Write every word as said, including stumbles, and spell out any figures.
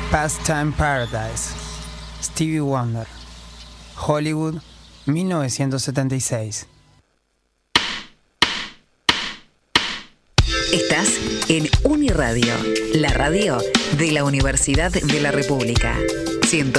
Pastime Paradise, Stevie Wonder, Hollywood, mil novecientos setenta y seis. Estás en Uniradio, la radio de la Universidad de la República.